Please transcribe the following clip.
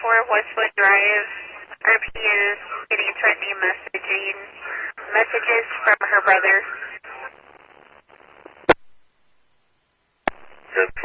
Westwood Drive. RP is getting threatening messages from her brother. RP